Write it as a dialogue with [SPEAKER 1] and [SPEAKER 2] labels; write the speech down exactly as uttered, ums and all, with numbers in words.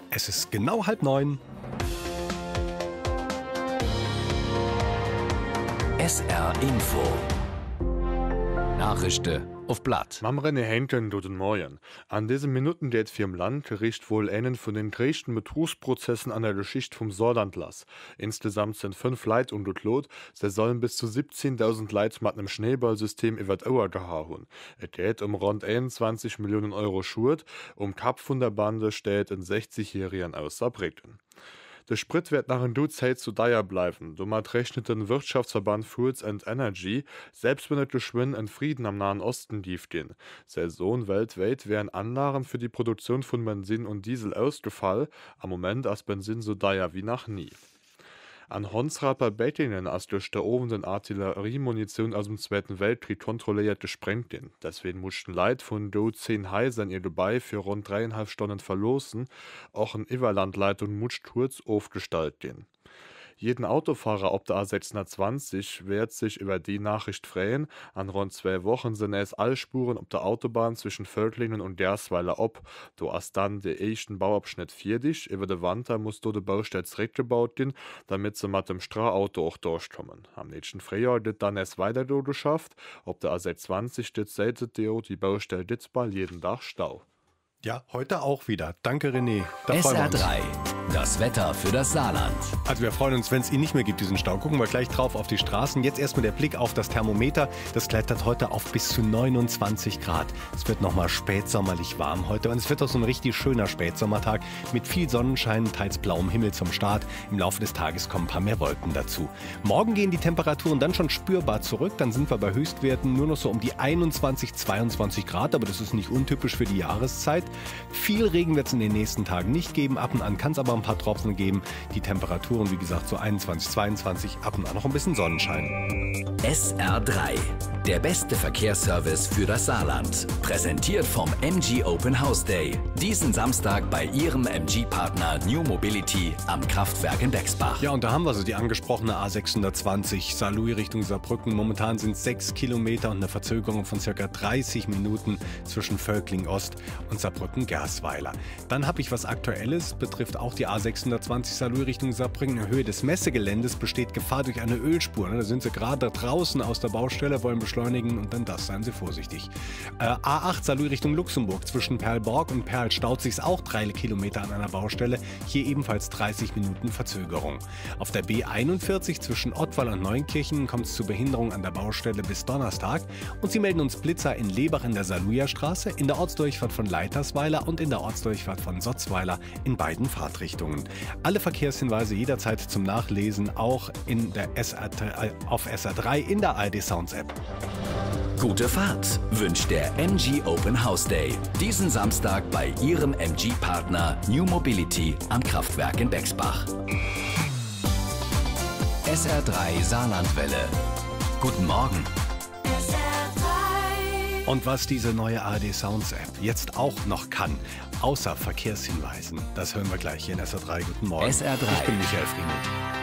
[SPEAKER 1] Es ist genau halb neun.
[SPEAKER 2] S R Info. Nachrichten auf Blatt.
[SPEAKER 3] Mam René Henken, guten Morgen. An diesen Minuten geht für im Land riecht wohl einen von den größten Betrugsprozessen an der Geschichte vom Saarland las. Insgesamt sind fünf Leute ungeklot. Sie sollen bis zu siebzehntausend Leute mit einem Schneeballsystem über die Auer gehauen. Es geht um rund einundzwanzig Millionen Euro Schuld. Um Kap von der Bande steht ein sechzigjährigen aus Saarbrücken. Der Sprit wird nach einer Zeit zu teuer bleiben. Damit rechnet der Wirtschaftsverband Foods and Energy, selbst wenn es geschwind in Frieden am Nahen Osten lief gehen. Saison weltweit wären Anlagen für die Produktion von Benzin und Diesel ausgefallen. Am Moment ist Benzin so teuer wie noch nie. An Honsraper Bettingen ist durch der obenden Artilleriemunition aus dem Zweiten Weltkrieg kontrolliert gesprengt gehen. Deswegen mussten Leute von do zehn Häusern ihr Dubai für rund dreieinhalb Stunden verlosen. Auch ein Überlandleitung musste kurz aufgestaltet gehen. Jeden Autofahrer auf der A sechshundertzwanzig wird sich über die Nachricht freuen. An rund zwei Wochen sind es alle Spuren auf der Autobahn zwischen Völklingen und Gersweiler ob. Du hast dann den ersten Bauabschnitt fertig. Über der Wand muss du die Baustelle zurückgebaut gehen, damit sie mit dem Strahauto auch durchkommen. Am nächsten Frühjahr wird dann erst weiter geschafft. Auf der A sechshundertzwanzig steht selten die Baustelle Ditzball jeden Tag Stau.
[SPEAKER 1] Ja, heute auch wieder. Danke, René. Da
[SPEAKER 2] S
[SPEAKER 1] freuen wir
[SPEAKER 2] R
[SPEAKER 1] uns.
[SPEAKER 2] drei. Das Wetter für das Saarland.
[SPEAKER 1] Also wir freuen uns, wenn es ihn nicht mehr gibt, diesen Stau. Gucken wir gleich drauf auf die Straßen. Jetzt erstmal der Blick auf das Thermometer. Das klettert heute auf bis zu neunundzwanzig Grad. Es wird nochmal spätsommerlich warm heute und es wird auch so ein richtig schöner Spätsommertag mit viel Sonnenschein und teils blauem Himmel zum Start. Im Laufe des Tages kommen ein paar mehr Wolken dazu. Morgen gehen die Temperaturen dann schon spürbar zurück. Dann sind wir bei Höchstwerten nur noch so um die einundzwanzig, zweiundzwanzig Grad. Aber das ist nicht untypisch für die Jahreszeit. Viel Regen wird es in den nächsten Tagen nicht geben. Ab und an kann es aber ein paar Tropfen geben. Die Temperaturen, wie gesagt, so einundzwanzig, zweiundzwanzig, ab und an noch ein bisschen Sonnenschein.
[SPEAKER 2] S R drei. Der beste Verkehrsservice für das Saarland. Präsentiert vom M G Open House Day. Diesen Samstag bei Ihrem M G-Partner New Mobility am Kraftwerk in Bexbach.
[SPEAKER 1] Ja, und da haben wir so die angesprochene A sechshundertzwanzig, Saarlouis Richtung Saarbrücken. Momentan sind es sechs Kilometer und eine Verzögerung von ca. dreißig Minuten zwischen Völkling Ost und Saarbrücken-Gersweiler. Dann habe ich was Aktuelles, betrifft auch die A sechshundertzwanzig Saarlouis Richtung Saarbrücken. In Höhe des Messegeländes besteht Gefahr durch eine Ölspur. Da sind sie gerade draußen aus der Baustelle, wollen beschleunigen und dann das, seien Sie vorsichtig. Äh, A acht Saarlouis Richtung Luxemburg, zwischen Perlborg und Perl staut sich auch drei Kilometer an einer Baustelle. Hier ebenfalls dreißig Minuten Verzögerung. Auf der B einundvierzig zwischen Ottweiler und Neunkirchen kommt es zu Behinderung an der Baustelle bis Donnerstag. Und Sie melden uns Blitzer in Lebach in der Saarlouier Straße, in der Ortsdurchfahrt von Leitersweiler und in der Ortsdurchfahrt von Sotzweiler in beiden Fahrtrichtungen. Alle Verkehrshinweise jederzeit zum Nachlesen, auch in der S R, äh, auf S R drei in der A R D Sounds App.
[SPEAKER 2] Gute Fahrt wünscht der M G Open House Day. Diesen Samstag bei Ihrem M G-Partner New Mobility am Kraftwerk in Bexbach. S R drei Saarlandwelle. Guten Morgen.
[SPEAKER 1] Und was diese neue A R D Sounds App jetzt auch noch kann, außer Verkehrshinweisen, das hören wir gleich hier in S R drei. Guten Morgen.
[SPEAKER 2] S R drei.
[SPEAKER 1] Ich bin Michael Friemuth.